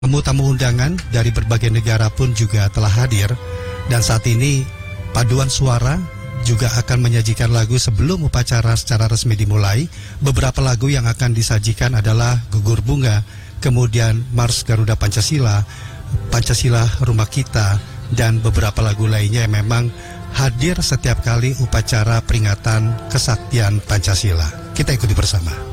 Tamu-tamu undangan dari berbagai negara pun juga telah hadir. Dan saat ini paduan suara juga akan menyajikan lagu sebelum upacara secara resmi dimulai. Beberapa lagu yang akan disajikan adalah Gugur Bunga, kemudian Mars Garuda Pancasila, Pancasila Rumah Kita, dan beberapa lagu lainnya yang memang hadir setiap kali upacara peringatan kesaktian Pancasila. Kita ikuti bersama.